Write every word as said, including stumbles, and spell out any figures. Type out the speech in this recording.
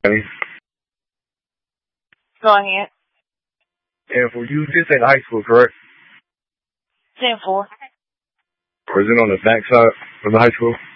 Danny. Go ahead. And for you, this ain't high school, correct? ten four. Or is it on the back side of the high school?